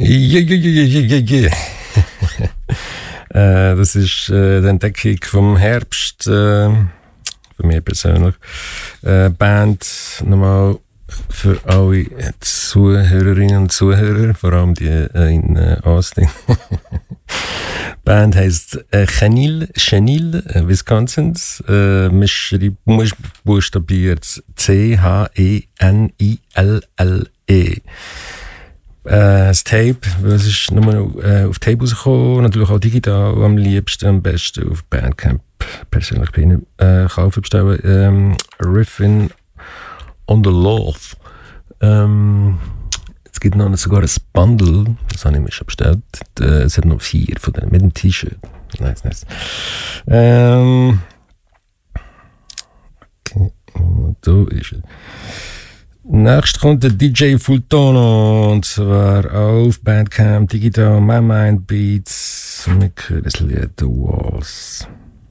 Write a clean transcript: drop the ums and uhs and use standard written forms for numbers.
Yeah. Das ist die Entdeckung vom Herbst, für mich persönlich. Band nochmal für alle Zuhörerinnen und Zuhörer, vor allem die in Austin. Band heisst Chenille, Wisconsin. Man buchstabiert Chenille. Das Tape, das ist nur auf Tape rausgekommen, natürlich auch digital, am liebsten, am besten auf Bandcamp. Persönlich bin ich kaufen, bestellen. Riffin on the Love. Es gibt noch sogar ein Bundle, das habe ich mir schon bestellt. Es hat noch 4 von denen, mit dem T-Shirt. Nice. Okay, und da ist er. Nächst kommt der DJ Fultono, und zwar auf Bandcamp, digital, My Mind Beats. Wir hören das Lied The Walls.